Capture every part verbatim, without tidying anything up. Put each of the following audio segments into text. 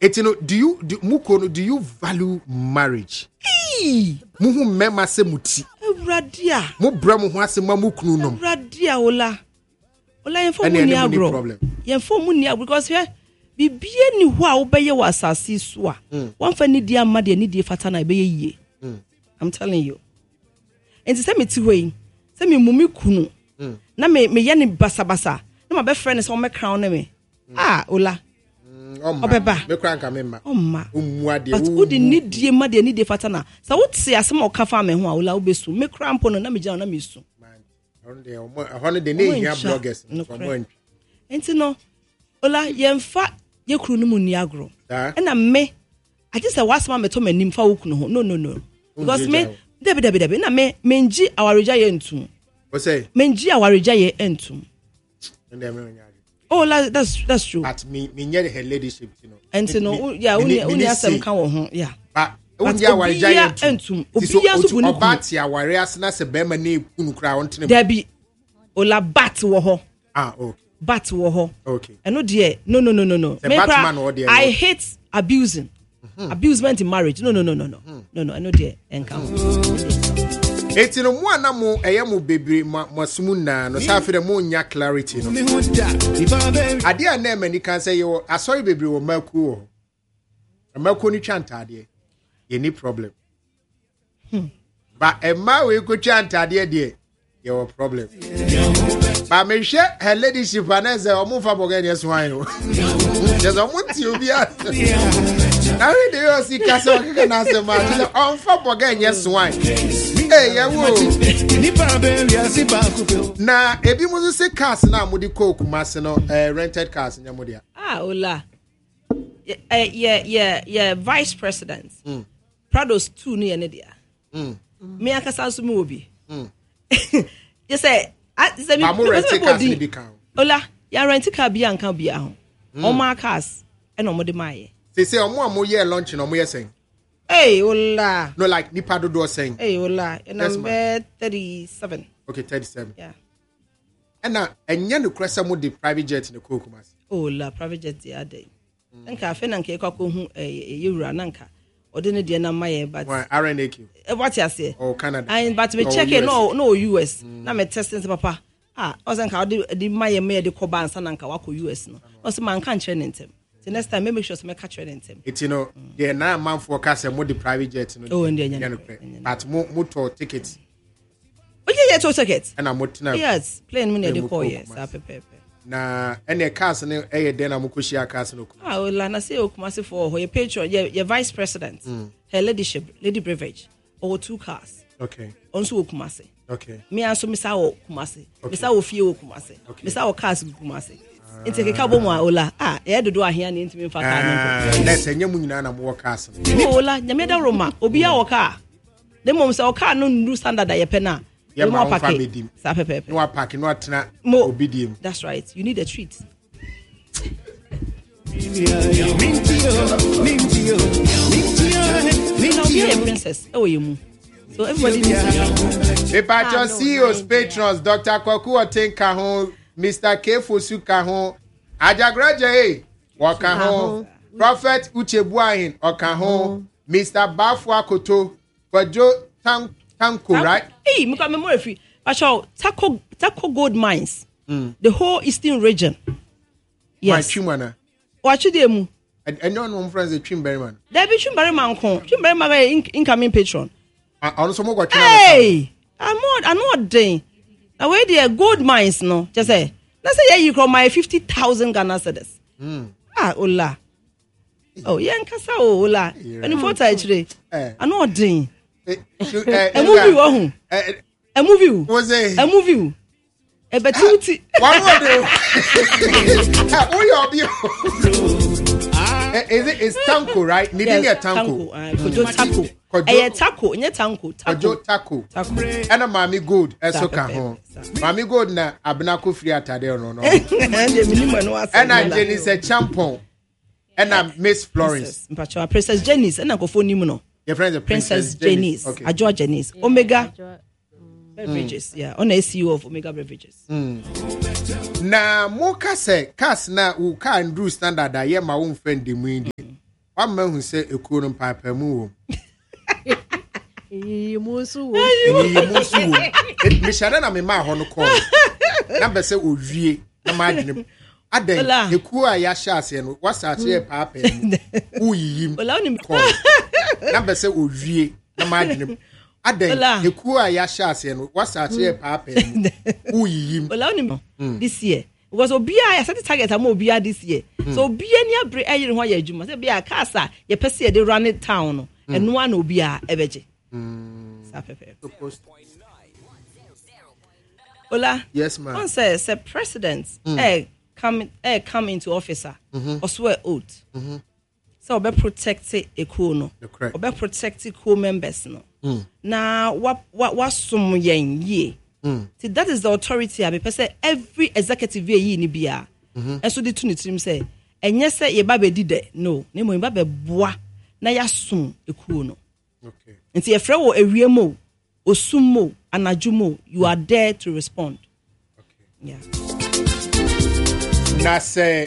Etino, do you do mukono do you value marriage? Ee, muhu mema se muti. Radia. Mu bra mu ho asema mukunu nom. Radia ola. Ola yen fo mu ni agro. Yen fo mu ni agro because here bibie ni ho a wo beye wa asase so a. Wan fa ni di amma de ni di fata na beye yie. I'm telling you. Enti se me ti hoi. Se me mumi kunu. Na me me ye ni basa basa. Na ma be friend se o me crown na me. Ah, ola. Obeba. Me kran ka memma. Omma. Omua de. But wo de ni die ma de ni de fata na. Sa wo ti asem o ka fa me ho a ola wo besu. Me kran po no na me gya na me su. On de on de ne hia bloggers. Enti no. Ola yemfa ye kru no mu ni agro. E na me I just say wasma me to manim fa wo kunu ho. No no no. Because me debi debi debi na me menji awareja ye ntum. What say? Menji awareja ye entum. Ndem me nya. Oh, that's that's true. But me me nyere her ladyship, you know. And you know, yeah, uni uni asem kan wo ho, yeah. But uni awareja ye entum. Obiya so buni obati aware asna se be ma na ekunu kra won tene. Debi. Ola bat wo ho. Ah, okay. Bat wo ho. Okay. And no dear. No no no no no. I hate abusing. Mm-hmm. Abusement in marriage. No no no no no. Mm-hmm. No no, I know dear encounter. Etino mu anamu eye mu bebre masumu na no sa afere mu nya clarity no. Ade a na mani kan say yo asori bebre wo maku wo. Maku ni twantade. Ye ni problem. Hmm. Ba emma we ko twantade de ye wo problem. Ba me hwe her ladyship aneze o mu fa boga ne so han no. Just o mu ti obi a. Na we dey o si kasa o keke na se ma ti on fa boga ne so han. Hey, yeah, na ebi mo se cars na mo di ko Kumasi no eh rented cars nya mo dia. Ah, ola. Yeah, yeah, yeah, yeah, vice president. Mm. Prados two ni ene dia. Mm. Me akasa so me obi. Mm. You say, I say me rented cars ni bi kan. Ola, ya rent car bi an kan bi a ho. O ma cars e no mo de maye. Say say omo amoye ye lunch no mo ye sen. Hey, ola. No, like Nipa Dodo saying. Hey, ola. Number thirty-seven. Okay, thirty-seven. Yeah. And now, and you know, cross some of the private jet in the Kokumas. Ola, private jet the other day. And cafe and cake who a euro nanka. Or didn't the number, but R N A Q. What you say? Oh, Canada. And but me check it, no, no U S. Now me testing papa. Ah, I wasn't how the my mayor the Coban Sananka Wako U S. No, also man can't train in them. The next time, make sure to make a trade in them. It's you know, yeah, now man forecast and more the private jet. Oh, and then but more motor tickets. Oh, yeah, yeah, two tickets. And I'm what now? Yes, plain money the call, yes. Na, and a cast and a then I'm Kushia Castle. Ah, well, I say, Kumasi for your patron, your vice president, her ladyship, Lady Beverage, or two cars. Okay. Also, Kumasi. Okay. Me and so Miss Ao Kumasi. Miss Ao Fio Kumasi. Miss Ao Cars Kumasi. It's a cabo ola. Ah, yeah, do I hear into me for let's say Yamunina and more castle. Ola, Yameda Roma, Obia or car. The mom's our car no do standard that pena. You more packing. Sape, no packing, not more obedient. That's right. You need a treat. Princess. Oh, you. So everybody needs to know. C E Os, patrons, Doctor Kwaku Otenka home. Mister Kefosu Kahon, Ajagraje, Wakahon, Prophet Uchebuahin, Okahon, Mister Bafwa Koto, Kwajo Tanko, right? Hey, Muka memory free. Actually, Taco Taco Gold Mines, the whole Eastern region. Yes. My Chimana. Watch them. And no one friends a Chimberman. There be Chimberman, Chimberman incoming patron. I also more. Hey, I'm not, I'm not doing. Now where the gold mines no just say let's say yeah you call my fifty thousand Ghana cedis. Mm. Ah ola. Oh yeah nkasa oh ola. Any photo actually. I know doing. A movie oh. A movie. Was a a movie. A betuti. One more day. Oh you Is it is Tanko right? Needing a Tanko. Kojo Taco. Eh Taco, nye Tanko. Kojo Taco. And a Mami Good eso ka ho. Mami Good na abnako free atade no no. And a Jenny se champon. And a Miss Florence. Mpacho Princess Janice and go phone no. Your friend the Princess Janice. Okay. Ajo Janice. Omega Beverages. Yeah, on a C E O of Omega Beverages. Na mo ka se cars na u ka Andrew standard da ye ma wo friend dem indi. One man who said a cool and pipe and move. You must woo. You must woo. Michelle, I'm in my honor call. Number say, oh, ye, imagine. I then the cool Yasha and what's our chair, Papa? Who ye call. Number say, oh, ye, imagine. I then the cool Yasha and what's our chair, Papa? Who ye this year. Because Obia, I set the target I'm Obia this year. So be any break in why you must be a casa, your person they run it town, and one Obia ever. Ola, yes, ma'am. One says, a president, eh, come, eh, come into officer, or swear oath. So, be protected a cool, or be protected co members. No, now what, what was some yen ye? See, that is the authority. I say every executive year in Ibia, and so the two him say, and yes, say your baby did it. No, name your baby bois, na ya soon a cool. Okay. And see a friend or a reamo, or sumo, and ajumo, you are there to respond. Okay. Yeah. Na say,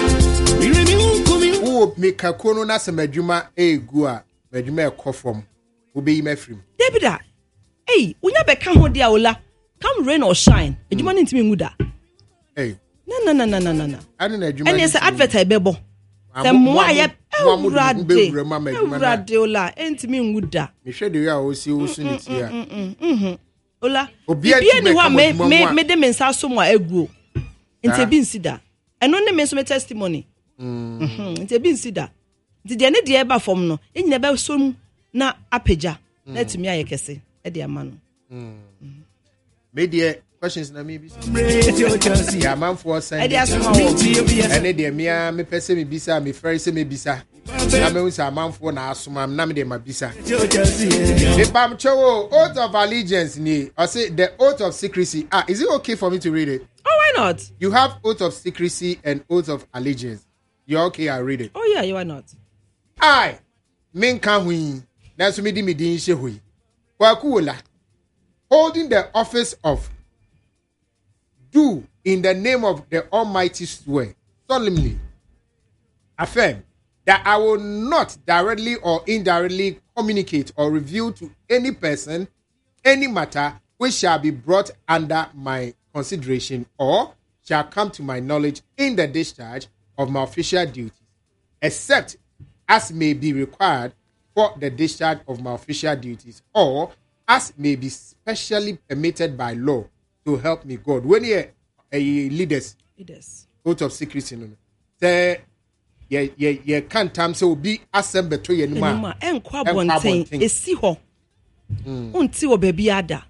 who make a kono na se medjuma e gua, medjuma a kofom, who be me free. Debida, hey, when you become ho dia ola. Come rain or shine. Mm. You want to me muda? Hey. No no no no no no no. I don't know. And yes, advertise bebo. The more I rade, rade ola. Ain't me muda. Me share the way I will see who's in it here. Mhm. Ola. Obi any one me me me dem nsa so mo aguo. Nti bi nsida. Eno ne me so me testimony. Mhm. Nti bi nsida. Nti de ne de e ba fom no. Enyina ba so mu na apeja. Na tumi ayekese. E de ama no. Media questions na me bisa. Yeah, man for send. And they me me pese me bisa, me friend say me bisa. Na me unsa man for na asoma na me de ma bisa. The pam chowo oath of allegiance ni. I say the oath of secrecy. Ah, is it okay for me to read it? Oh, why not? You have oath of secrecy and oath of allegiance. You're okay, I read it. Oh yeah, you are not. I men kan hui. Na so me di me din hye hui. Kwa kuola. Holding the office of do in the name of the Almighty swear solemnly affirm that I will not directly or indirectly communicate or reveal to any person any matter which shall be brought under my consideration or shall come to my knowledge in the discharge of my official duties, except as may be required for the discharge of my official duties or as may be specially permitted by law to help me God. When you are leaders, leaders, oath of secrecy, no, say, yeah, yeah, yeah, can't time so be assemble to your name. And quabontain is see ho. Unti o baby ada.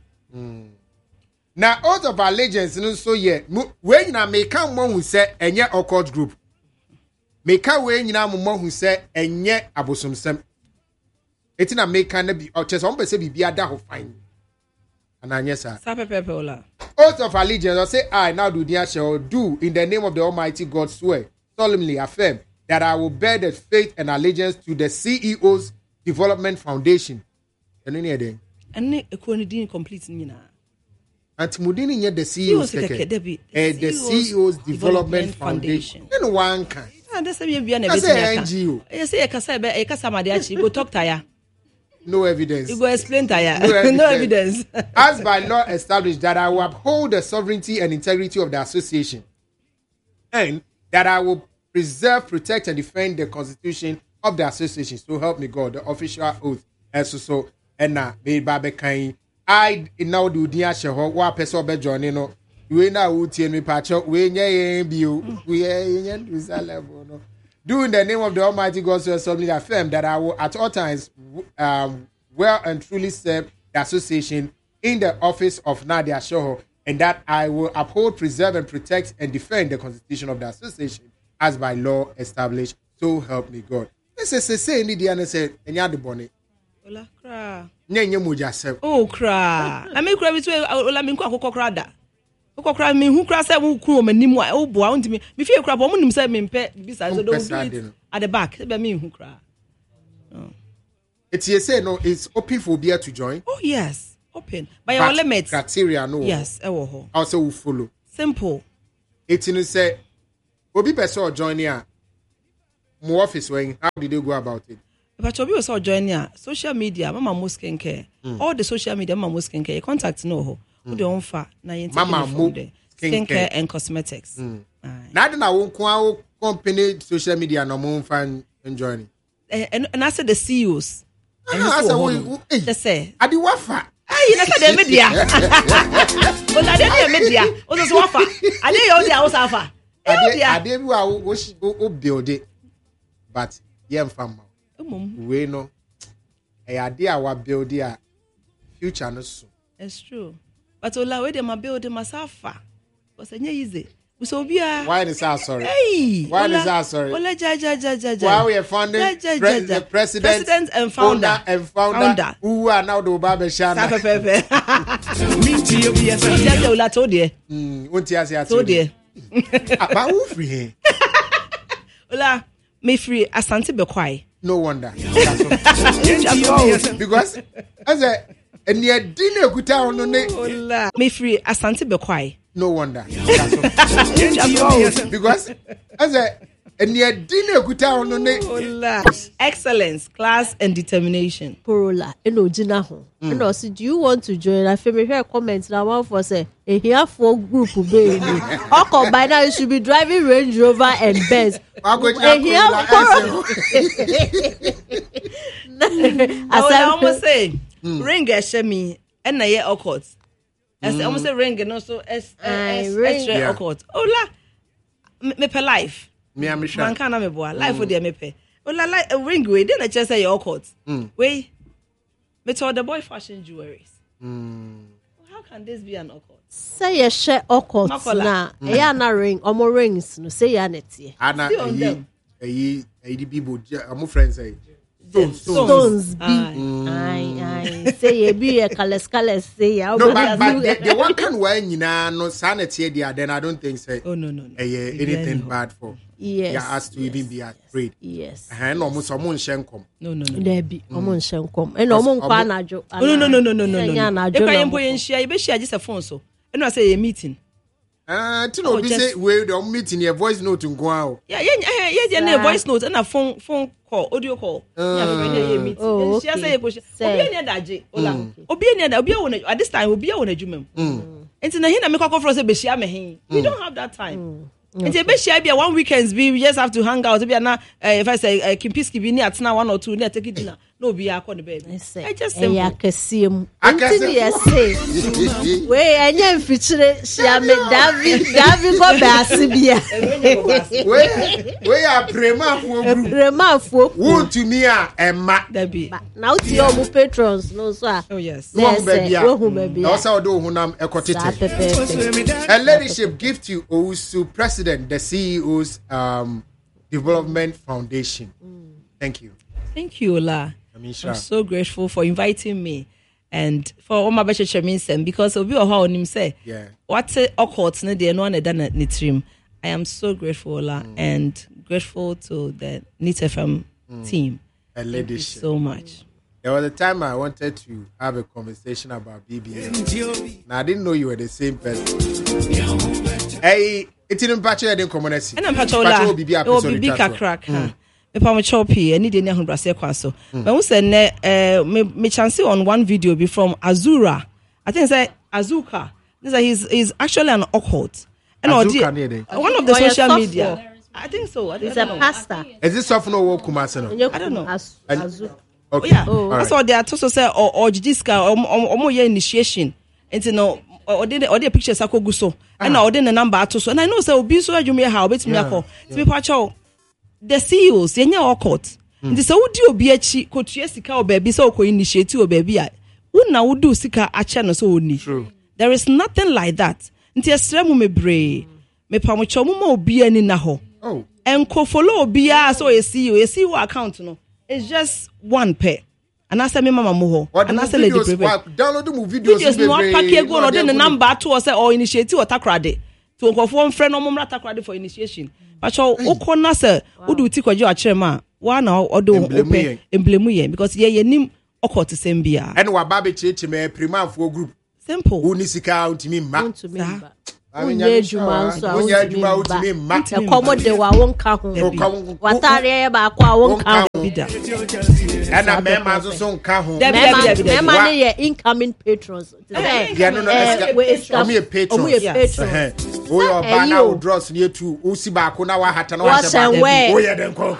Now, oath of allegiance, no, so yeah, when you may come one who said, and yet occult group. Make a way in our mom who said, and yet abosum sem. It's in a make can be or just on be be a da fine. And I yes, sir. Oath of allegiance, I say, I now do the shall do in the name of the Almighty God swear, solemnly affirm that I will bear the faith and allegiance to the C E O's Development Foundation. And any day. And a quantity complete Nina. And Mudini yet the C E O's the C E O's Development Foundation. And one kind. That's a N G O. You say a Casabe, a Casamadiachi, go talk to ya. No evidence. You go explain to ya. No evidence. No evidence. As by law established that I will uphold the sovereignty and integrity of the association, and that I will preserve, protect, and defend the constitution of the association. So help me God, the official oath. And so, so, and now, made by Bekai. I now do the Asher, what person be joining. No, we now would tell me patch up. We ain't be we ain't do Do in the name of the Almighty God, so solemnly affirm that I will at all times um, well and truly serve the association in the office of Nadia Shoho, and that I will uphold, preserve, and protect and defend the constitution of the association as by law established. So help me God. This is the same. The Diana said, and you are the bonnet. Ola cra. Nye muja se. Oh cra. I mean cra between ola min kwa ko cra da. Ko cra me hu cra say wo ku o manim a wo boa untimi. Me fie cra bo mo nim say me mpe bisa so do at the back. Say be me hu cra. Oh. It's you say no, it's open for beer to join. Oh yes, open. By your limits. Criteria no. Yes, e wo ho. Also will follow. Simple. It's in say obi person join here. mo office when how did they go about it? But you also join ya social media, mama mo skincare. Mm. All the social media, mama mo skincare. You contact no ho. Who the offer na you mama mo skincare and cosmetics. Mm. Now then I won't go company social media no mo fan enjoying. And and I said the C E Os. I said just say. I di wafa. Hey, that's the media. But I didn't media. Also so wafa. I didn't know the house afa. I did I did we build it. But yeah fam. We know a idea our build a future no so. It's true. But ola we dey ma build myself fa. Because enye easy. So bia. Why is that sorry? Hey. Why is that sorry? Ola ja ja ja ja ja. Why we are founding pre- the president, president and founder and founder, founder. Who are now the Obama Shana. Sa pepe. Ja ja ola to de. Mm, won't you say to de. About who free? Ola me free Asante Bekwai. No wonder. Because as a and your dinner good town on it. Me free Asante Bekwai. No wonder. Because as a and your dinner good town on it. Excellence, class, and determination. Porola, eno jina ho. And also, do you want to join? I feel me hear comments now. One for say, a here for group baby. How by now you should be driving Range Rover and Benz. A here for. I almost say, ring a shemi, and a year occurred. As I almost say ring and also as extra occurred. Ola, me per life. Me am sure. Man can't me boy. Life for the me pay. Ola like a ring way. Then I just say your occurred. Wait, me told the boy fashion jewelries. How can this be an occurred? Say a share occurred na. Yeah, na ring. Omo rings. No say ya neti. Ana ayi ayi ayi people. Omo friends say. Stones, stones be. Aye, aye. Say ye be a colors, colors. Say ya. No, but, but the, the one can wear you know no sanity there. Then I don't think say. Oh no no no. Uh, yeah, anything bad for. Yes. Yeah, has to even be afraid. Yes. Uh, no, almost someone shenkom. No no no. There be almost shenkom. And almost kwa na jo. No no no no no no no. If I am going share, you be share just a phone so. And I say a meeting. Ah, to know be say we the meeting your voice note in go. Yeah yeah yeah yeah yeah voice note and a phone phone call audio call. Yeah, we meeting. Oh, okay. She say go share. Obi eni adaje. Ola. Obi eni adaje. Obi won at this time obi won adwuma mu. Enti na hin na me kwakọ for say be share me hin. We don't have that time. Enti e be share be one weekends be we just have to hang out. Be na if I say Kimpiski be ni atna one or two na take dinner. No be akọ the baby. I just say ya kasiem. Enti ya say. We enye mfichire share me David David go be asibia. We we are prema for group. Prema for. Who to me a emma. That be. Now ti o mu patrons no so. Oh yes. No baby. No baby. Na so do hunam ekotete. A leadership gift to Owusu President, the C E O's um, Development Foundation. Mm. Thank you. Thank you, Ola. I'm so grateful for inviting me and for all my best means because of you how him say. Yeah. What occurred ne dey no one done at Nitrim. I am so grateful, Ola, mm. and grateful to the Nit F M mm. team. A leadership. So much. There was a time I wanted to have a conversation about B B L. Now I didn't know you were the same person. Hey, it didn't patch you in community. And I'm patch Ola. B B crack. Me pa me choppy any dey na ho brase kwa so. But who say eh me me chance on one video be from Azura. I think say Azuka. This he's he's actually an occult. And one of the social media. I think so. He's a pastor. Is this soft no work Kumasi no? I don't know. Azuka. Okay. Yeah. That's what they are also say or or jiska or or your initiation. And you know or dey or dey pictures akogu so. And or dey the number ato so. And I know say obi so adwuma ha obetumi akọ. Ti pa chaw. The C E Os yenye okot nti se wudi obi achi kotua sika o baabi se okọ initiate o baabi a wona wudu sika ache no so oni. There is nothing like that nti esre mu mebre me pamocho mu ma obi ani na ho oh enko follow obi a so e C E O e C E O account no it's just one pair and I say me mama mo ho and I say lady private download mu videos videos no pack go no dey the number to say or initiate or takrade to nkofo friend no mo mra takrade for initiation. Pacho ukona se udu ti kwaje akere ma wa na odo ope emblemu ye because ye ye nim okot sembia and wa ba be cheche me prima for group simple uni sika untimi ma Unye adwuma nso a unye adwuma utimi mma. Ekomo de wa wonka ho. Watare ba kwa wonka ho. Ana mema nso so nka ho. Mema ne ye incoming patrons. Yeah, no, no, omo ye patrons. Omo ye patrons. Oh, your banner will draw near to Usi ba ko na wa hata na wa se ba. Oh, yeah, then